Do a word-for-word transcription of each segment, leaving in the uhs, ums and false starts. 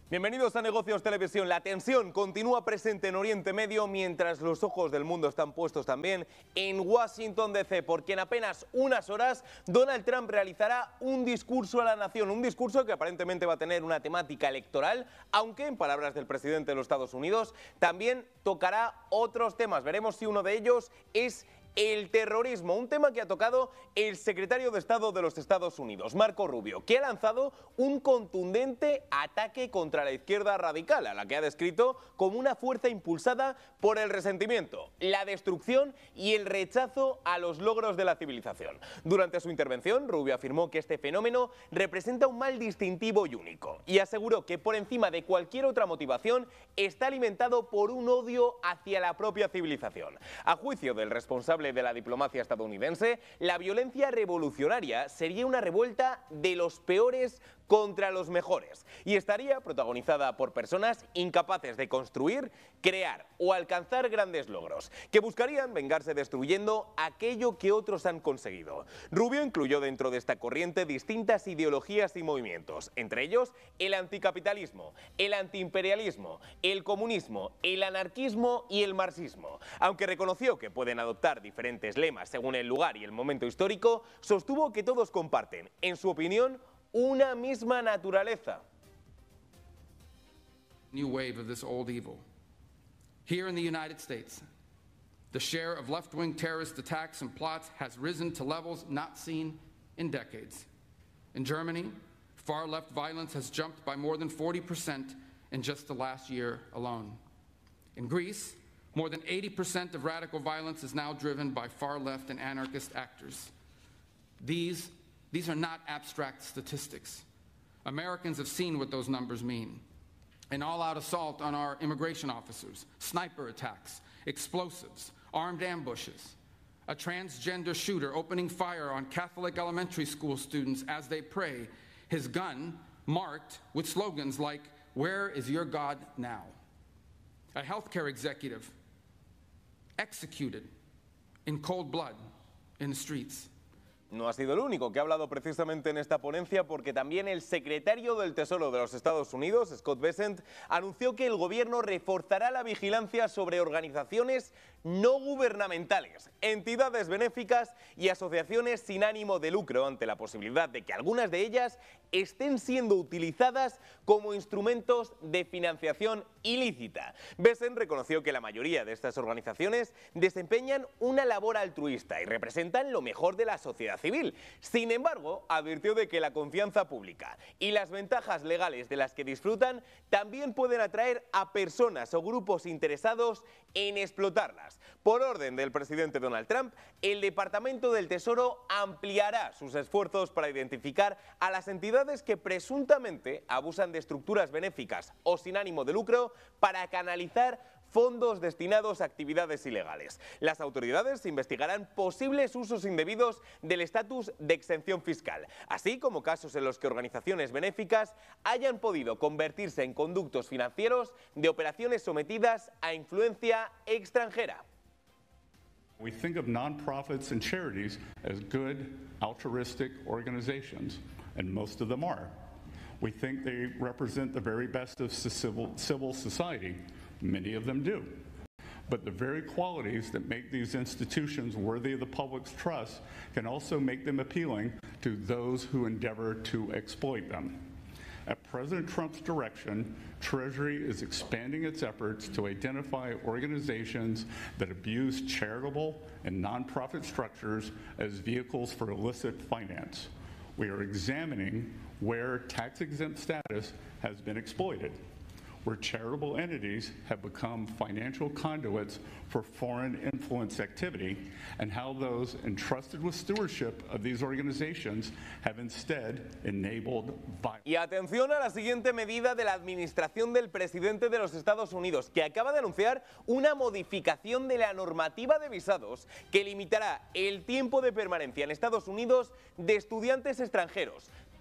Bienvenidos a Negocios Televisión. La tensión continúa presente en Oriente Medio mientras los ojos del mundo están puestos también en Washington D C, porque en apenas unas horas Donald Trump realizará un discurso a la nación, un discurso que aparentemente va a tener una temática electoral, aunque en palabras del presidente de los Estados Unidos también tocará otros temas. Veremos si uno de ellos es el terrorismo, un tema que ha tocado el secretario de Estado de los Estados Unidos, Marco Rubio, que ha lanzado un contundente ataque contra la izquierda radical, a la que ha descrito como una fuerza impulsada por el resentimiento, la destrucción y el rechazo a los logros de la civilización. Durante su intervención, Rubio afirmó que este fenómeno representa un mal distintivo y único, y aseguró que por encima de cualquier otra motivación está alimentado por un odio hacia la propia civilización. A juicio del responsable de la diplomacia estadounidense, la violencia revolucionaria sería una revuelta de los peores contra los mejores y estaría protagonizada por personas incapaces de construir, crear o alcanzar grandes logros, que buscarían vengarse destruyendo aquello que otros han conseguido. Rubio incluyó dentro de esta corriente distintas ideologías y movimientos, entre ellos el anticapitalismo, el antiimperialismo, el comunismo, el anarquismo y el marxismo. Aunque reconoció que pueden adoptar diferentes lemas según el lugar y el momento histórico, sostuvo que todos comparten, en su opinión, una misma naturaleza. New wave of this old evil. Here in the United States, the share of left-wing terrorist attacks and plots has risen to levels not seen in decades. In Germany, far-left violence has jumped by more than forty percent in just the last year alone. In Greece, more than eighty percent of radical violence is now driven by far-left and anarchist actors. These These are not abstract statistics. Americans have seen what those numbers mean. An all-out assault on our immigration officers, sniper attacks, explosives, armed ambushes, a transgender shooter opening fire on Catholic elementary school students as they pray, his gun marked with slogans like, "Where is your God now?" A healthcare executive executed in cold blood in the streets. No ha sido el único que ha hablado precisamente en esta ponencia, porque también el secretario del Tesoro de los Estados Unidos, Scott Bessent, anunció que el gobierno reforzará la vigilancia sobre organizaciones no gubernamentales, entidades benéficas y asociaciones sin ánimo de lucro, ante la posibilidad de que algunas de ellas estén siendo utilizadas como instrumentos de financiación ilícita. Bessent reconoció que la mayoría de estas organizaciones desempeñan una labor altruista y representan lo mejor de la sociedad civil. Sin embargo, advirtió de que la confianza pública y las ventajas legales de las que disfrutan también pueden atraer a personas o grupos interesados en explotarlas. Por orden del presidente Donald Trump, el Departamento del Tesoro ampliará sus esfuerzos para identificar a las entidades que presuntamente abusan de estructuras benéficas o sin ánimo de lucro para canalizar fondos destinados a actividades ilegales. Las autoridades investigarán posibles usos indebidos del estatus de exención fiscal, así como casos en los que organizaciones benéficas hayan podido convertirse en conductos financieros de operaciones sometidas a influencia extranjera. We think of nonprofits and charities as good, altruistic organizations, and most of them are. We think they represent the very best of civil, civil society. Many of them do. But the very qualities that make these institutions worthy of the public's trust can also make them appealing to those who endeavor to exploit them. At President Trump's direction, Treasury is expanding its efforts to identify organizations that abuse charitable and nonprofit structures as vehicles for illicit finance. We are examining where tax-exempt status has been exploited, where charitable entities have become financial conduits for foreign influence activity, and how those entrusted with stewardship of these organizations have instead enabled violence. Y atención a la siguiente medida de la administración del presidente de los Estados Unidos, que acaba de anunciar una modificación de la normativa de visados que limitará el tiempo de permanencia en Estados Unidos de estudiantes extranjeros,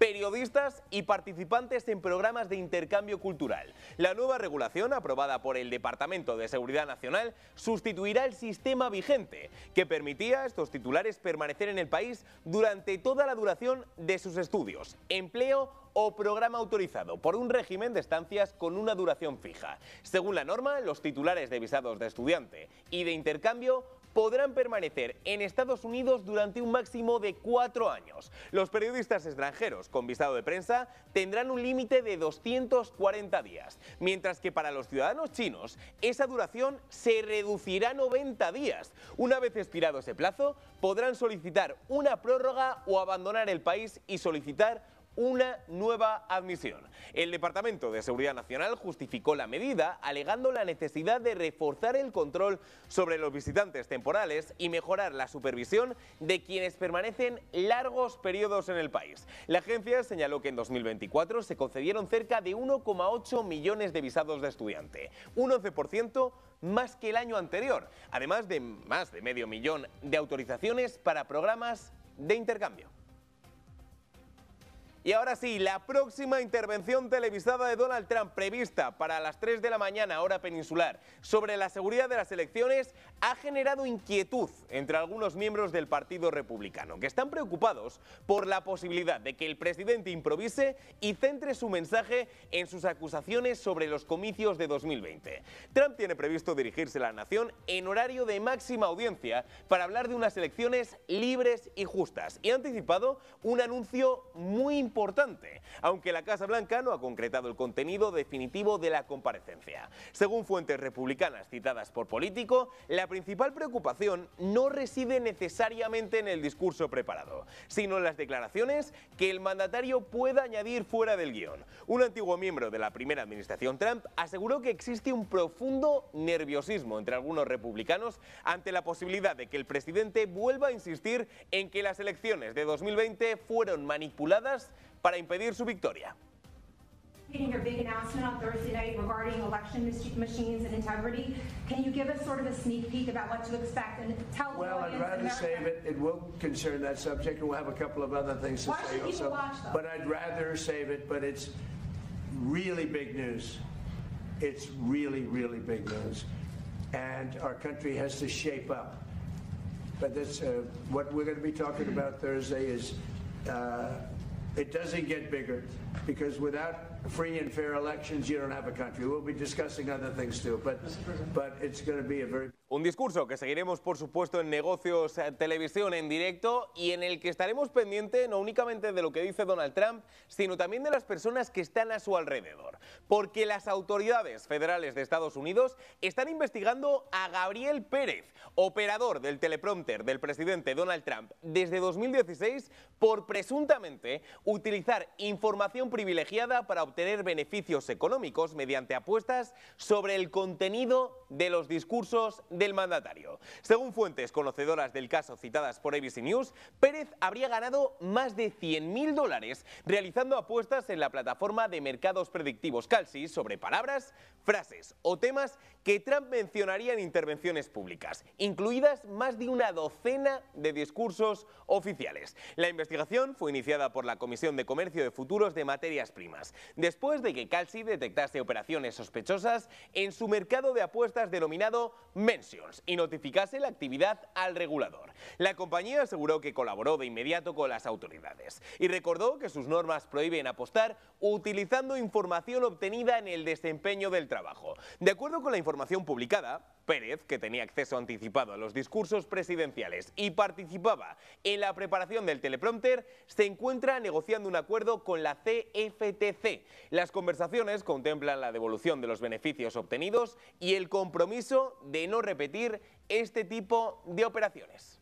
periodistas y participantes en programas de intercambio cultural. La nueva regulación, aprobada por el Departamento de Seguridad Nacional, sustituirá el sistema vigente, que permitía a estos titulares permanecer en el país durante toda la duración de sus estudios, empleo o programa autorizado, por un régimen de estancias con una duración fija. Según la norma, los titulares de visados de estudiante y de intercambio podrán permanecer en Estados Unidos durante un máximo de cuatro años. Los periodistas extranjeros con visado de prensa tendrán un límite de doscientos cuarenta días, mientras que para los ciudadanos chinos esa duración se reducirá a noventa días. Una vez expirado ese plazo, podrán solicitar una prórroga o abandonar el país y solicitar una nueva admisión. El Departamento de Seguridad Nacional justificó la medida alegando la necesidad de reforzar el control sobre los visitantes temporales y mejorar la supervisión de quienes permanecen largos periodos en el país. La agencia señaló que en dos mil veinticuatro se concedieron cerca de uno coma ocho millones de visados de estudiante, un once por ciento más que el año anterior, además de más de medio millón de autorizaciones para programas de intercambio. Y ahora sí, la próxima intervención televisada de Donald Trump, prevista para las tres de la mañana, hora peninsular, sobre la seguridad de las elecciones, ha generado inquietud entre algunos miembros del Partido Republicano, que están preocupados por la posibilidad de que el presidente improvise y centre su mensaje en sus acusaciones sobre los comicios de dos mil veinte. Trump tiene previsto dirigirse a la nación en horario de máxima audiencia para hablar de unas elecciones libres y justas, y ha anticipado un anuncio muy importante. Importante, aunque la Casa Blanca no ha concretado el contenido definitivo de la comparecencia. Según fuentes republicanas citadas por Político, la principal preocupación no reside necesariamente en el discurso preparado, sino en las declaraciones que el mandatario pueda añadir fuera del guión. Un antiguo miembro de la primera administración Trump aseguró que existe un profundo nerviosismo entre algunos republicanos ante la posibilidad de que el presidente vuelva a insistir en que las elecciones de dos mil veinte fueron manipuladas para impedir su victoria. Your big announcement on Thursday night regarding election machines and integrity. Can you give us sort of a sneak peek about what to expect and tell Well, the I'd audience rather America. save it. It will concern that subject, and we'll have a couple of other things to Why say should people also. watch, though? But I'd rather save it. But it's really big news. It's really, really big news, and our country has to shape up. But that's uh, what we're going to be talking about Thursday. Is uh, it doesn't get bigger, because without free and fair elections, you don't have a country. We'll be discussing other things too, but but it's going to be a very Un discurso que seguiremos, por supuesto, en Negocios Televisión en directo y en el que estaremos pendientes no únicamente de lo que dice Donald Trump, sino también de las personas que están a su alrededor. Porque las autoridades federales de Estados Unidos están investigando a Gabriel Pérez, operador del teleprompter del presidente Donald Trump desde dos mil dieciséis, por presuntamente utilizar información privilegiada para obtener beneficios económicos mediante apuestas sobre el contenido de los discursos de del mandatario. Según fuentes conocedoras del caso citadas por A B C News, Pérez habría ganado más de cien mil dólares realizando apuestas en la plataforma de mercados predictivos Kalshi sobre palabras, frases o temas que Trump mencionaría en intervenciones públicas, incluidas más de una docena de discursos oficiales. La investigación fue iniciada por la Comisión de Comercio de Futuros de Materias Primas, después de que Kalshi detectase operaciones sospechosas en su mercado de apuestas denominado Mentions y notificase la actividad al regulador. La compañía aseguró que colaboró de inmediato con las autoridades y recordó que sus normas prohíben apostar utilizando información obtenida en el desempeño del trabajo. De acuerdo con la información publicada, Pérez, que tenía acceso anticipado a los discursos presidenciales y participaba en la preparación del teleprompter, se encuentra negociando un acuerdo con la C F T C. Las conversaciones contemplan la devolución de los beneficios obtenidos y el compromiso de no repetir este tipo de operaciones.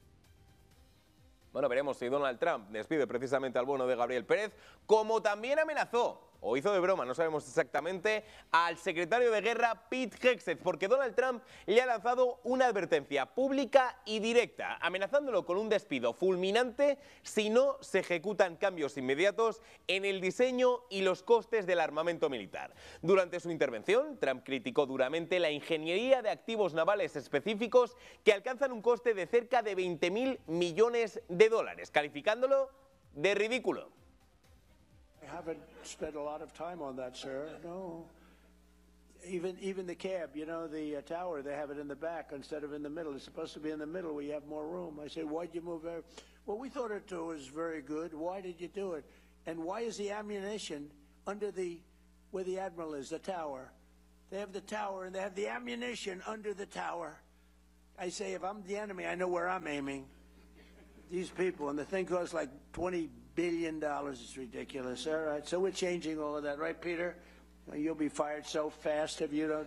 Bueno, veremos si Donald Trump despide precisamente al bueno de Gabriel Pérez, como también amenazó, o hizo de broma, no sabemos exactamente, al secretario de Guerra Pete Hegseth, porque Donald Trump le ha lanzado una advertencia pública y directa, amenazándolo con un despido fulminante si no se ejecutan cambios inmediatos en el diseño y los costes del armamento militar. Durante su intervención, Trump criticó duramente la ingeniería de activos navales específicos que alcanzan un coste de cerca de veinte mil millones de dólares, calificándolo de ridículo. haven't spent a lot of time on that, sir. No. Even even the cab, you know, the uh, tower, they have it in the back instead of in the middle. It's supposed to be in the middle where you have more room. I say, why'd you move there? Well, we thought it was very good. Why did you do it? And why is the ammunition under the, where the Admiral is, the tower? They have the tower and they have the ammunition under the tower. I say, if I'm the enemy, I know where I'm aiming. These people, and the thing costs like twenty billion dollars. It's ridiculous. All right, so we're changing all of that, right, Peter? You'll be fired so fast if you don't.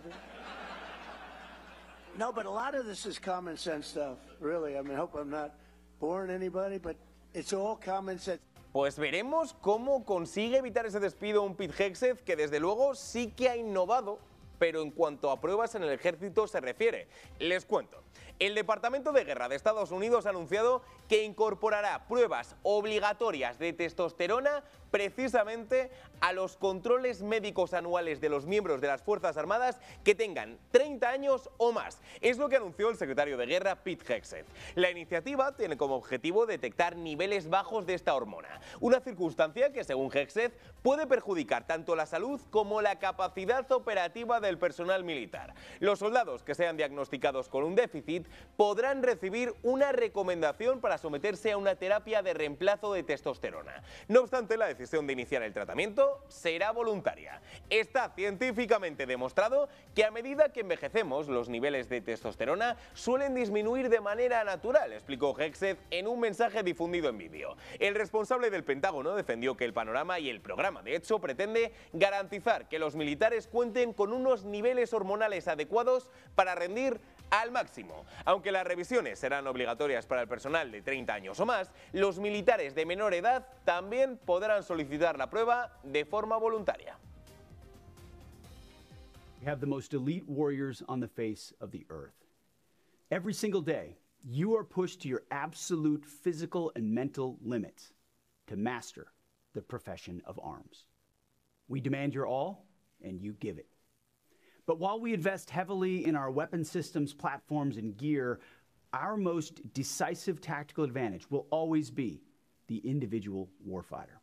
No, but a lot of this is common sense stuff, really. I mean, I hope I'm not boring anybody, but it's all common sense. Pues veremos cómo consigue evitar ese despido un Pete Hegseth, que desde luego sí que ha innovado, pero en cuanto a pruebas en el ejército se refiere. Les cuento. El Departamento de Guerra de Estados Unidos ha anunciado que incorporará pruebas obligatorias de testosterona precisamente a los controles médicos anuales de los miembros de las Fuerzas Armadas que tengan treinta años o más. Es lo que anunció el secretario de Guerra, Pete Hegseth. La iniciativa tiene como objetivo detectar niveles bajos de esta hormona, una circunstancia que, según Hegseth, puede perjudicar tanto la salud como la capacidad operativa del personal militar. Los soldados que sean diagnosticados con un déficit podrán recibir una recomendación para someterse a una terapia de reemplazo de testosterona. No obstante, la decisión de iniciar el tratamiento será voluntaria. Está científicamente demostrado que a medida que envejecemos, los niveles de testosterona suelen disminuir de manera natural, explicó Hegseth en un mensaje difundido en vídeo. El responsable del Pentágono defendió que el panorama y el programa, de hecho, pretende garantizar que los militares cuenten con unos niveles hormonales adecuados para rendir al máximo. Aunque las revisiones serán obligatorias para el personal de treinta años o más, los militares de menor edad también podrán solicitar la prueba de forma voluntaria. We have the most elite warriors on the face of the earth. Every single day, you are pushed to your absolute physical and mental limits to master the profession of arms. We demand your all, and you give it. But while we invest heavily in our weapon systems, platforms, and gear, our most decisive tactical advantage will always be the individual warfighter.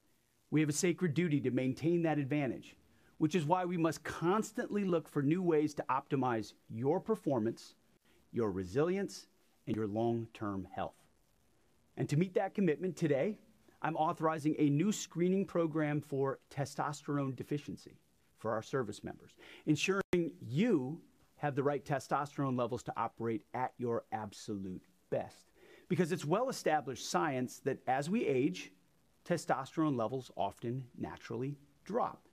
We have a sacred duty to maintain that advantage, which is why we must constantly look for new ways to optimize your performance, your resilience, and your long-term health. And to meet that commitment today, I'm authorizing a new screening program for testosterone deficiency for our service members, ensuring you have the right testosterone levels to operate at your absolute best. Because it's well-established science that as we age, testosterone levels often naturally drop.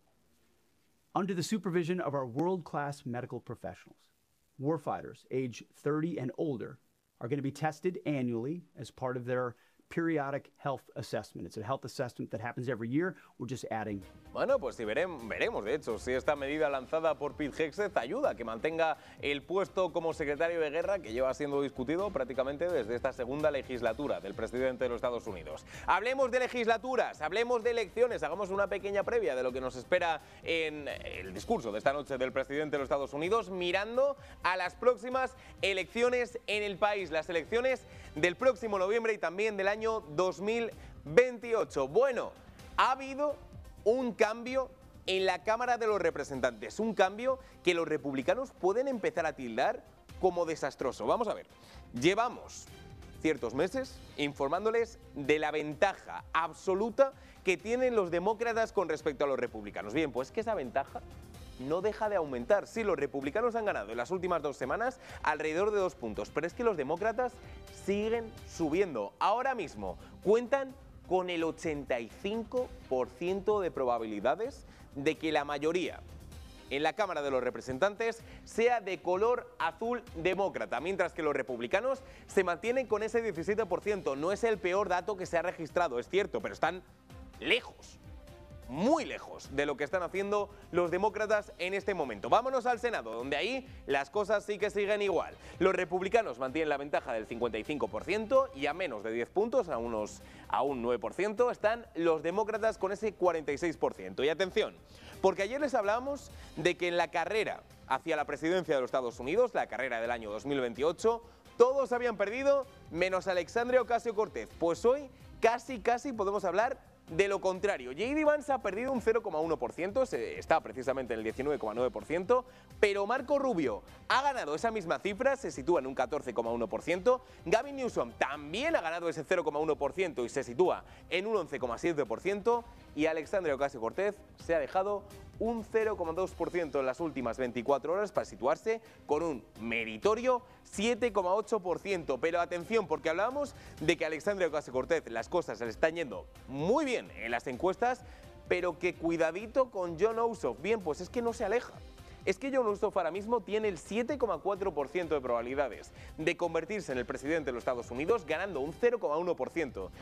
Under the supervision of our world-class medical professionals, warfighters age thirty and older are going to be tested annually as part of their periodic health assessment. It's a health assessment that happens every year. We're just adding. Bueno, pues sí, veremos, veremos, de hecho, si esta medida lanzada por Pete Hegseth ayuda a que mantenga el puesto como secretario de guerra que lleva siendo discutido prácticamente desde esta segunda legislatura del presidente de los Estados Unidos. Hablemos de legislaturas, hablemos de elecciones, hagamos una pequeña previa de lo que nos espera en el discurso de esta noche del presidente de los Estados Unidos, mirando a las próximas elecciones en el país, las elecciones del próximo noviembre y también del año dos mil veintiocho. Bueno, ha habido un cambio en la Cámara de los Representantes, un cambio que los republicanos pueden empezar a tildar como desastroso. Vamos a ver, llevamos ciertos meses informándoles de la ventaja absoluta que tienen los demócratas con respecto a los republicanos. Bien, pues que esa ventaja no deja de aumentar. Sí, los republicanos han ganado en las últimas dos semanas alrededor de dos puntos, pero es que los demócratas siguen subiendo. Ahora mismo cuentan con el ochenta y cinco por ciento de probabilidades de que la mayoría en la Cámara de los Representantes sea de color azul demócrata, mientras que los republicanos se mantienen con ese diecisiete por ciento. No es el peor dato que se ha registrado, es cierto, pero están lejos, muy lejos de lo que están haciendo los demócratas en este momento. Vámonos al Senado, donde ahí las cosas sí que siguen igual. Los republicanos mantienen la ventaja del cincuenta y cinco por ciento y a menos de diez puntos, a, unos, a un nueve por ciento, están los demócratas con ese cuarenta y seis por ciento. Y atención, porque ayer les hablábamos de que en la carrera hacia la presidencia de los Estados Unidos, la carrera del año dos mil veintiocho, todos habían perdido menos Alexandria Ocasio-Cortez. Pues hoy casi, casi podemos hablar de lo contrario. J D Vance ha perdido un cero coma uno por ciento, está precisamente en el diecinueve coma nueve por ciento, pero Marco Rubio ha ganado esa misma cifra, se sitúa en un catorce coma uno por ciento. Gavin Newsom también ha ganado ese cero coma uno por ciento y se sitúa en un once coma siete por ciento. Y Alexandria Ocasio-Cortez se ha dejado un cero coma dos por ciento en las últimas veinticuatro horas para situarse con un meritorio siete coma ocho por ciento. Pero atención, porque hablábamos de que a Alexandria Ocasio-Cortez las cosas se le están yendo muy bien en las encuestas, pero que cuidadito con Jon Ossoff. Bien, pues es que no se aleja. Es que Jon Ossoff ahora mismo tiene el siete coma cuatro por ciento de probabilidades de convertirse en el presidente de los Estados Unidos, ganando un cero coma uno por ciento